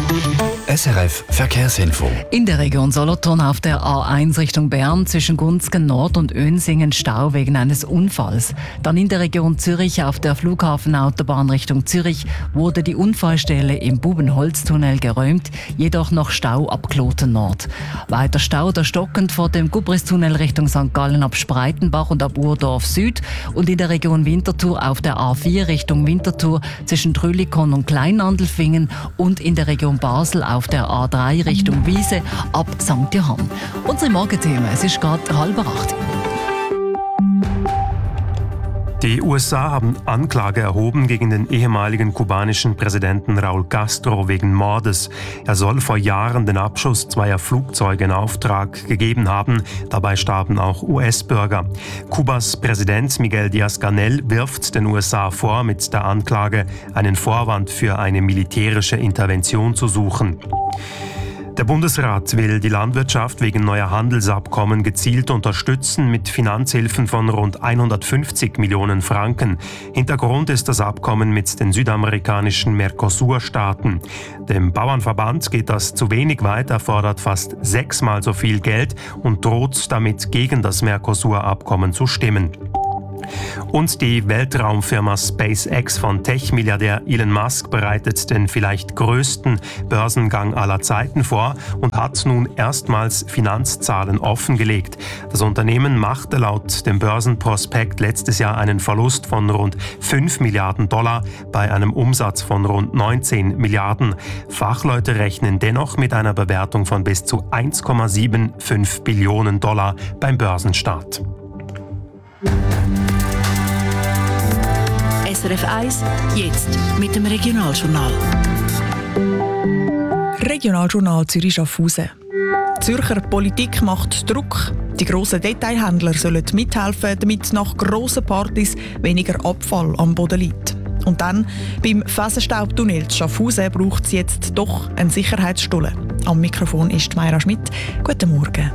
SRF Verkehrsinfo. In der Region Solothurn auf der A1 Richtung Bern zwischen Gunzgen Nord und Önsingen Stau wegen eines Unfalls. Dann in der Region Zürich auf der Flughafenautobahn Richtung Zürich wurde die Unfallstelle im Bubenholztunnel geräumt, jedoch noch Stau ab Kloten Nord. Weiter Stau der stockend vor dem Gubristunnel Richtung St. Gallen ab Spreitenbach und ab Urdorf Süd und in der Region Winterthur auf der A4 Richtung Winterthur zwischen Trüllikon und Kleinandelfingen und in der Region Basel auf der A3 Richtung Wiese ab St. Johann. Unsere Morgenthemen, es ist gerade 7:30. Die USA haben Anklage erhoben gegen den ehemaligen kubanischen Präsidenten Raúl Castro wegen Mordes. Er soll vor Jahren den Abschuss zweier Flugzeuge in Auftrag gegeben haben. Dabei starben auch US-Bürger. Kubas Präsident Miguel Díaz-Canel wirft den USA vor, mit der Anklage einen Vorwand für eine militärische Intervention zu suchen. Der Bundesrat will die Landwirtschaft wegen neuer Handelsabkommen gezielt unterstützen mit Finanzhilfen von rund 150 Millionen Franken. Hintergrund ist das Abkommen mit den südamerikanischen Mercosur-Staaten. Dem Bauernverband geht das zu wenig weit, er fordert fast 6-mal so viel Geld und droht damit gegen das Mercosur-Abkommen zu stimmen. Und die Weltraumfirma SpaceX von Tech-Milliardär Elon Musk bereitet den vielleicht größten Börsengang aller Zeiten vor und hat nun erstmals Finanzzahlen offengelegt. Das Unternehmen machte laut dem Börsenprospekt letztes Jahr einen Verlust von rund 5 Milliarden Dollar bei einem Umsatz von rund 19 Milliarden. Fachleute rechnen dennoch mit einer Bewertung von bis zu 1,75 Billionen Dollar beim Börsenstart. SRF 1, jetzt mit dem Regionaljournal. Regionaljournal Zürich-Schaffhausen. Die Zürcher Politik macht Druck. Die grossen Detailhändler sollen mithelfen, damit nach grossen Partys weniger Abfall am Boden liegt. Und dann, beim Fesenstaubtunnel zu Schaffhausen braucht es jetzt doch einen Sicherheitsstullen. Am Mikrofon ist Mayra Schmidt. Guten Morgen.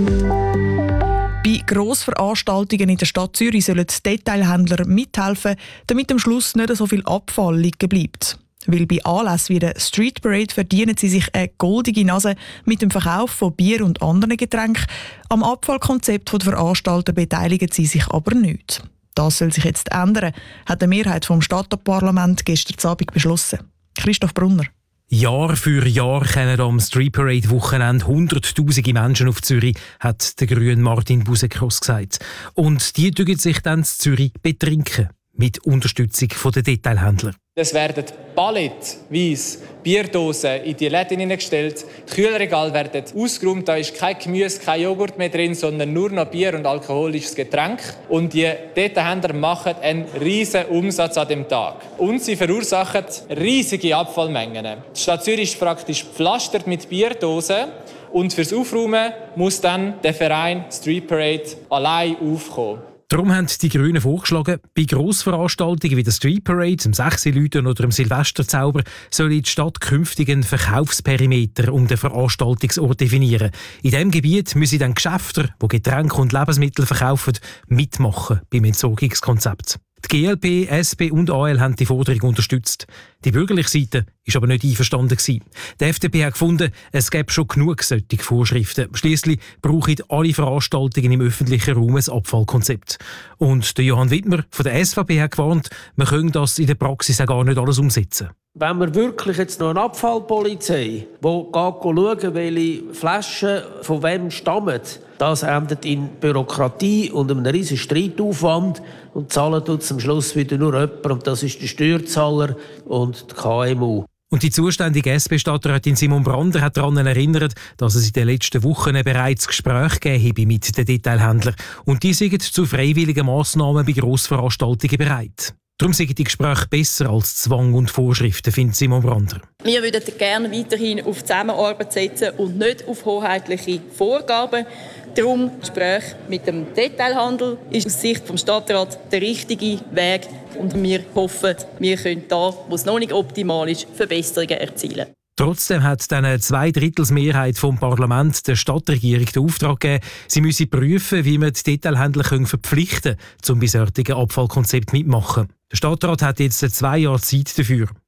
Bei Grossveranstaltungen in der Stadt Zürich sollen die Detailhändler mithelfen, damit am Schluss nicht so viel Abfall liegen bleibt. Weil bei Anlässen wie der Street Parade verdienen sie sich eine goldige Nase mit dem Verkauf von Bier und anderen Getränken. Am Abfallkonzept der Veranstalter beteiligen sie sich aber nicht. Das soll sich jetzt ändern, hat die Mehrheit vom Stadtparlament gestern Abend beschlossen. Christoph Brunner. Jahr für Jahr kommen am Street Parade Wochenende Hunderttausende Menschen auf Zürich, hat der Grüne Martin Busekros gesagt. Und die tun sich dann in Zürich betrinken, mit Unterstützung der Detailhändler. Es werden palettenweise Bierdosen in die Läden hineingestellt. Die Kühlregale werden ausgeräumt. Da ist kein Gemüse, kein Joghurt mehr drin, sondern nur noch Bier und alkoholisches Getränk. Und die Detailhändler machen einen riesen Umsatz an dem Tag. Und sie verursachen riesige Abfallmengen. Die Stadt Zürich ist praktisch gepflastert mit Bierdosen. Und fürs Aufräumen muss dann der Verein Street Parade allein aufkommen. Darum haben die Grünen vorgeschlagen, bei Grossveranstaltungen wie der Street Parade, dem Sechsilüten oder dem Silvesterzauber soll die Stadt künftig einen Verkaufsperimeter um den Veranstaltungsort definieren. In diesem Gebiet müssen dann Geschäfte, die Getränke und Lebensmittel verkaufen, mitmachen beim Entsorgungskonzept. Die GLP, SP und AL haben die Forderung unterstützt. Die bürgerliche Seite war aber nicht einverstanden. Die FDP hat gefunden, es gäbe schon genug solche Vorschriften. Schliesslich brauchen alle Veranstaltungen im öffentlichen Raum ein Abfallkonzept. Und der Johann Wittmer von der SVP hat gewarnt, man könne das in der Praxis auch gar nicht alles umsetzen. Wenn wir wirklich jetzt noch eine Abfallpolizei, die schaut, welche Flaschen von wem stammen, das endet in Bürokratie und einem riesen Streitaufwand und zahlen tut am Schluss wieder nur jemand, und das ist der Steuerzahler und die KMU. Und die zuständige SP-Stadträtin Simon Brander hat daran erinnert, dass es in den letzten Wochen bereits Gespräche gegeben habe mit den Detailhändlern. Und die sind zu freiwilligen Massnahmen bei Grossveranstaltungen bereit. Darum sind die Gespräche besser als Zwang und Vorschriften, findet Simon Brander. Wir würden gerne weiterhin auf Zusammenarbeit setzen und nicht auf hoheitliche Vorgaben. Darum Gespräch mit dem Detailhandel ist aus Sicht des Stadtrats der richtige Weg. Und wir hoffen, wir können da, wo es noch nicht optimal ist, Verbesserungen erzielen. Trotzdem hat dann eine Zweidrittelsmehrheit vom Parlament der Stadtregierung den Auftrag gegeben, sie müsse prüfen, wie man die Detailhändler verpflichten können, zum bei solchen Abfallkonzept mitmachen. Der Stadtrat hat jetzt 2 Jahre Zeit dafür.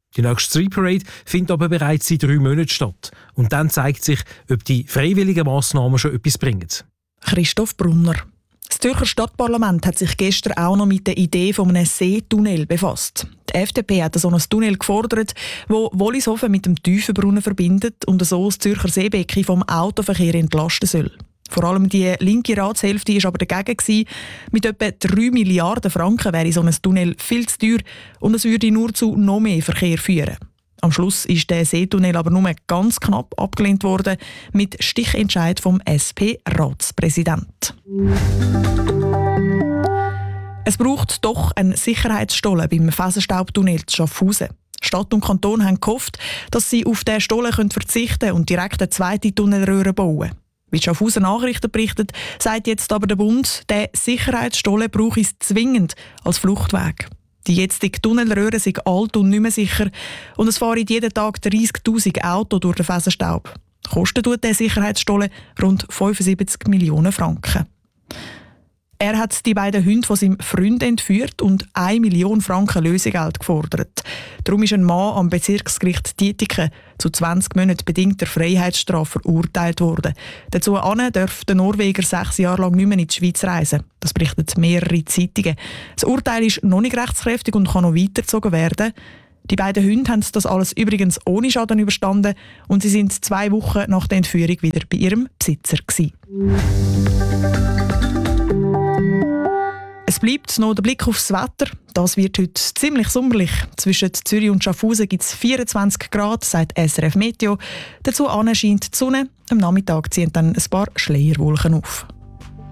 Die nächste Street Parade findet aber bereits in 3 Monaten statt. Und dann zeigt sich, ob die freiwilligen Massnahmen schon etwas bringen. Christoph Brunner. Das Zürcher Stadtparlament hat sich gestern auch noch mit der Idee von einem Seetunnel befasst. Die FDP hat so ein Tunnel gefordert, wo Wollishofen mit dem Tiefenbrunnen verbindet und so das Zürcher Seebecken vom Autoverkehr entlasten soll. Vor allem die linke Ratshälfte war aber dagegen. Mit etwa 3 Milliarden Franken wäre so ein Tunnel viel zu teuer und es würde nur zu noch mehr Verkehr führen. Am Schluss ist der Seetunnel aber nur ganz knapp abgelehnt worden, mit Stichentscheid vom SP-Ratspräsident. Es braucht doch einen Sicherheitsstollen beim Fesenstaubtunnel zu Schaffhausen. Stadt und Kanton haben gehofft, dass sie auf diesen Stollen verzichten können und direkt eine zweite Tunnelröhre bauen. Wie die Schaffhauser Nachrichten berichtet, sagt jetzt aber der Bund, der Sicherheitsstollen brauche es zwingend als Fluchtweg. Die jetzige Tunnelröhre sind alt und nicht mehr sicher und es fahren jeden Tag 30'000 Autos durch den Fesenstaub. Kostet tut der Sicherheitsstollen rund 75 Millionen Franken. Er hat die beiden Hunde von seinem Freund entführt und 1 Million Franken Lösegeld gefordert. Darum ist ein Mann am Bezirksgericht Dietiken zu 20 Monaten bedingter Freiheitsstrafe verurteilt worden. Dazu darf der Norweger 6 Jahre lang nicht mehr in die Schweiz reisen. Das berichten mehrere Zeitungen. Das Urteil ist noch nicht rechtskräftig und kann noch weitergezogen werden. Die beiden Hunde haben das alles übrigens ohne Schaden überstanden und sie sind 2 Wochen nach der Entführung wieder bei ihrem Besitzer gewesen. Es bleibt noch der Blick aufs Wetter. Das wird heute ziemlich sommerlich. Zwischen Zürich und Schaffhausen gibt es 24 Grad, sagt SRF Meteo. Dazu scheint die Sonne. Am Nachmittag ziehen dann ein paar Schleierwolken auf.